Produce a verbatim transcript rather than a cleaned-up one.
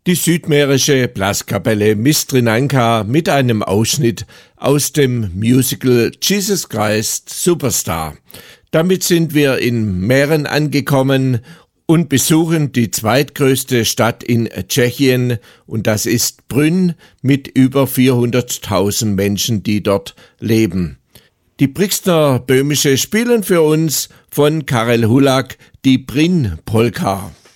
Die südmährische Blaskapelle Mistrinanka mit einem Ausschnitt aus dem Musical Jesus Christ Superstar. Damit sind wir in Mähren angekommen und besuchen die zweitgrößte Stadt in Tschechien, und das ist Brünn mit über vierhunderttausend Menschen, die dort leben. Die Brixner Böhmische spielen für uns von Karel Hulak die Brinn-Polka.